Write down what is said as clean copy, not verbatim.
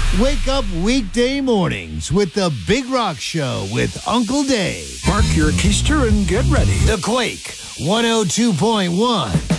Wake up weekday mornings with the Big Rock Show with Uncle Dave. Park your keister and get ready. The Quake 102.1.